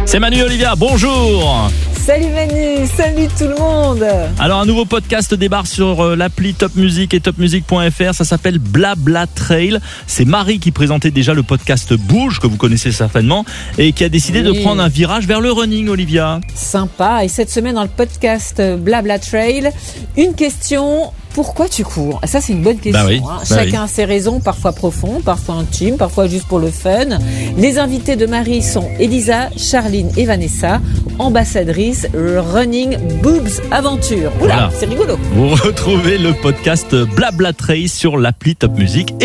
C'est Manu et Olivia, bonjour. Salut Manu, salut tout le monde. Alors un nouveau podcast débarque sur l'appli Top Music et topmusic.fr, ça s'appelle Blabla Trail. C'est Marie qui présentait déjà le podcast Bouge, que vous connaissez certainement, et qui a décidé de prendre un virage vers le running, Olivia. Sympa, et cette semaine dans le podcast Blabla Trail, une question... Pourquoi tu cours ? Ça, c'est une bonne question. Chacun a ses raisons, parfois profondes, parfois intimes, parfois juste pour le fun. Les invités de Marie sont Elisa, Charline et Vanessa, ambassadrices Running Boobs Aventure. Oula, c'est rigolo. Vous retrouvez le podcast Blabla Trail sur l'appli Top Music